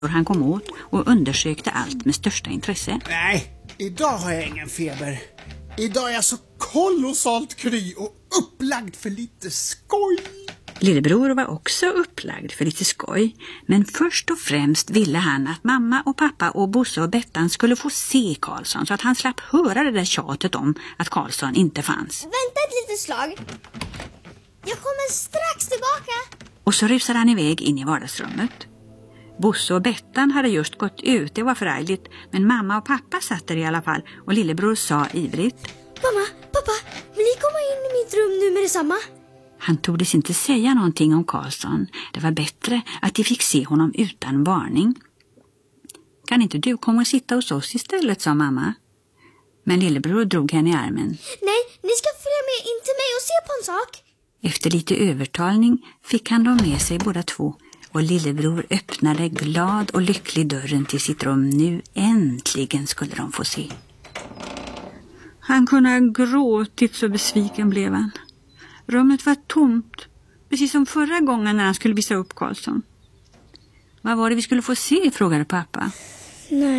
Han kom åt och undersökte allt med största intresse. Nej, idag har jag ingen feber. Idag är jag så kolossalt kry och upplagd för lite skoj. Lillebror var också upplagd för lite skoj, men först och främst ville han att mamma och pappa och Bosse och Bettan skulle få se Karlsson så att han slapp höra det där tjatet om att Karlsson inte fanns. Vänta ett litet slag. Jag kommer strax tillbaka. Och så rusade han iväg in i vardagsrummet. Bosse och Bettan hade just gått ut, det var förargligt, men mamma och pappa satt där i alla fall och lillebror sa ivrigt: Mamma, pappa, vill ni komma in i mitt rum nu med detsamma? Han tordes inte säga någonting om Karlsson. Det var bättre att de fick se honom utan varning. Kan inte du komma och sitta hos oss istället, sa mamma. Men lillebror drog henne i armen. Nej, ni ska följa med in till mig och se på en sak. Efter lite övertalning fick han dem med sig båda två. Och lillebror öppnade glad och lycklig dörren till sitt rum. Nu äntligen skulle de få se. Han kunde ha gråtit, så besviken blev han. Rummet var tomt, precis som förra gången när han skulle visa upp Karlsson. Vad var det vi skulle få se, frågade pappa. Nej.